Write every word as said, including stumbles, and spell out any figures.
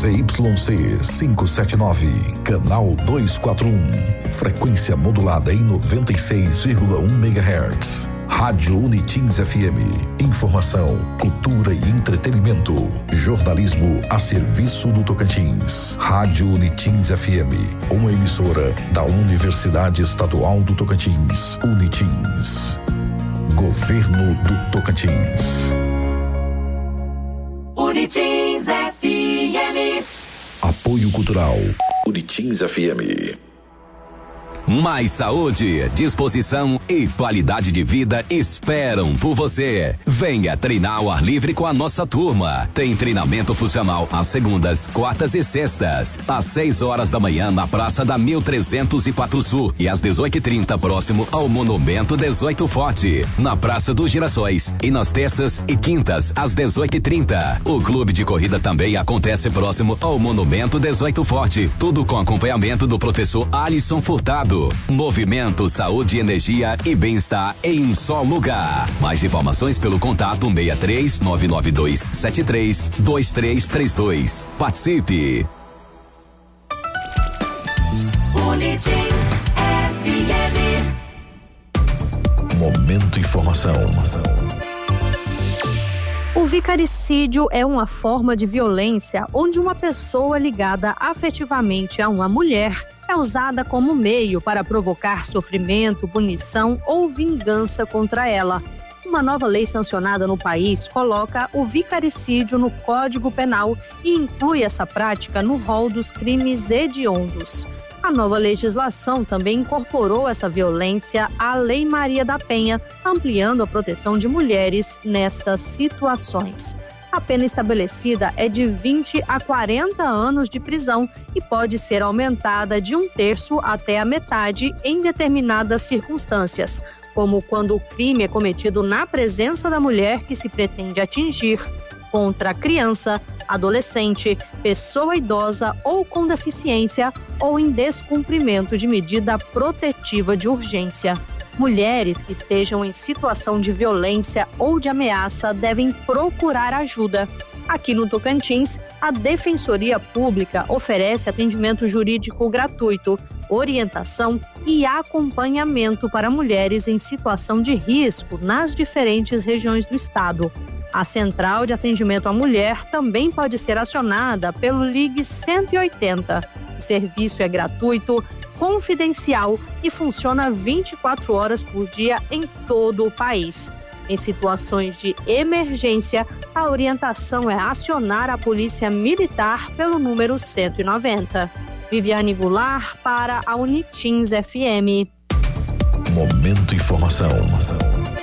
Z Y C quinhentos e setenta e nove, canal duzentos e quarenta e um, frequência modulada em noventa e seis vírgula um megahertz. Rádio Unitins F M. Informação, cultura e entretenimento. Jornalismo a serviço do Tocantins. Rádio Unitins F M. Uma emissora da Universidade Estadual do Tocantins. Unitins. Governo do Tocantins. Unitins F M. Apoio Cultural. Unitins F M. Mais saúde, disposição e qualidade de vida esperam por você. Venha treinar ao ar livre com a nossa turma. Tem treinamento funcional às segundas, quartas e sextas, às seis horas da manhã na Praça da mil trezentos e quatro Sul e às dezoito e trinta próximo ao Monumento dezoito Forte, na Praça dos Girassóis, e nas terças e quintas às dezoito e trinta. O clube de corrida também acontece próximo ao Monumento dezoito Forte, tudo com acompanhamento do professor Alisson Furtado. Movimento, saúde, energia e bem-estar em um só lugar. Mais informações pelo contato seis três nove nove dois sete três dois três três dois. Participe. Unitins F M. Momento Informação. O vicaricídio é uma forma de violência onde uma pessoa ligada afetivamente a uma mulher é usada como meio para provocar sofrimento, punição ou vingança contra ela. Uma nova lei sancionada no país coloca o vicaricídio no Código Penal e inclui essa prática no rol dos crimes hediondos. A nova legislação também incorporou essa violência à Lei Maria da Penha, ampliando a proteção de mulheres nessas situações. A pena estabelecida é de vinte a quarenta anos de prisão e pode ser aumentada de um terço até a metade em determinadas circunstâncias, como quando o crime é cometido na presença da mulher que se pretende atingir, contra criança, adolescente, pessoa idosa ou com deficiência ou em descumprimento de medida protetiva de urgência. Mulheres que estejam em situação de violência ou de ameaça devem procurar ajuda. Aqui no Tocantins, a Defensoria Pública oferece atendimento jurídico gratuito, orientação e acompanhamento para mulheres em situação de risco nas diferentes regiões do estado. A Central de Atendimento à Mulher também pode ser acionada pelo Ligue cento e oitenta. O serviço é gratuito, confidencial e funciona vinte e quatro horas por dia em todo o país. Em situações de emergência, a orientação é acionar a Polícia Militar pelo número cento e noventa. Viviane Goulart para a Unitins F M. Momento Informação.